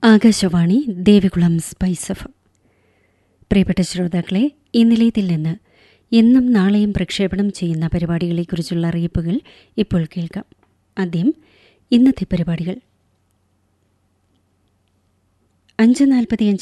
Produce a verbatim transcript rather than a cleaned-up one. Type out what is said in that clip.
Akashvani Devikulam spice F. പ്രിയപ്പെട്ട ശ്രോതാക്കളെ, ഈ നിലയത്തിൽ നിന്ന് ഇന്നും നാളെയും പ്രക്ഷേപണം ചെയ്യുന്ന പരിപാടികളെക്കുറിച്ചുള്ള അറിയിപ്പുകൾ ഇപ്പോൾ കേൾക്കാം. ആദ്യം ഇന്നത്തെ പരിപാടികൾ. അഞ്ച് നാൽപ്പത്തിയഞ്ച്